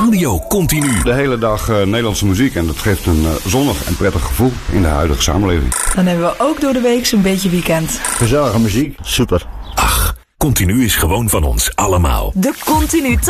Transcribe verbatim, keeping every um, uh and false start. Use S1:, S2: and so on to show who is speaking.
S1: Radio Continu.
S2: De hele dag uh, Nederlandse muziek en dat geeft een uh, zonnig en prettig gevoel in de huidige samenleving.
S3: Dan hebben we ook door de week zo'n beetje weekend.
S4: Gezellige muziek, super.
S1: Ach, Continu is gewoon van ons allemaal.
S5: De Continu